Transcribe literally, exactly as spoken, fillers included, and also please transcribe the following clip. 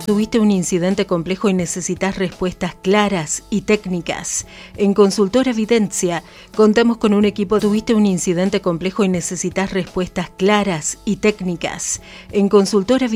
Tuviste un incidente complejo y necesitas respuestas claras y técnicas. En Consultora Videncia contamos con un equipo. Tuviste un incidente complejo y necesitas respuestas claras y técnicas. En Consultora